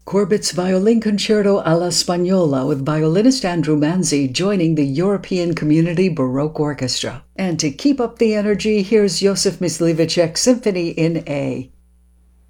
Corbett's Violin Concerto alla Spagnola with violinist Andrew Manzi joining the European Community Baroque Orchestra. And to keep up the energy, here's Josef Myslivacek Symphony in A.